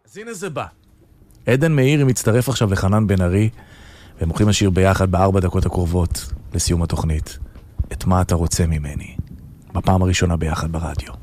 אז הנה זה בא. עדן מאירי מצטרף עכשיו לחנן בן ארי, והם הולכים לשיר ביחד ב4 דקות הקרובות לסיום התוכנית. את מה אתה רוצה ממני? בפעם הראשונה ביחד ברדיו.